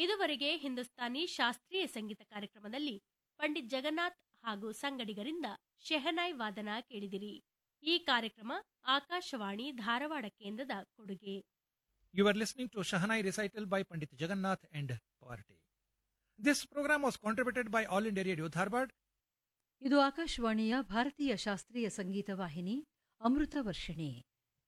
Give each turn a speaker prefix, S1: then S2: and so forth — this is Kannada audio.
S1: ಇದುವರೆಗೆ ಹಿಂದೂಸ್ತಾನಿ ಶಾಸ್ತ್ರೀಯ ಸಂಗೀತ ಕಾರ್ಯಕ್ರಮದಲ್ಲಿ ಪಂಡಿತ್ ಜಗನ್ನಾಥ್ ಹಾಗೂ ಸಂಗಡಿಗರಿಂದ ಶೆಹನಾಯ್ ವಾದನ ಕೇಳಿದಿರಿ. ಈ ಕಾರ್ಯಕ್ರಮ ಆಕಾಶವಾಣಿ ಧಾರವಾಡ ಕೇಂದ್ರದ ಕೊಡುಗೆ.
S2: You are listening to Shahanai recital by Pandit Jagannath and Party. This program was contributed by All India Radio Dharwad.
S3: ಇದು ಆಕಾಶವಾಣಿಯ ಭಾರತೀಯ ಶಾಸ್ತ್ರೀಯ ಸಂಗೀತ ವಾಹಿನಿ ಅಮೃತ ವರ್ಷಿಣಿ.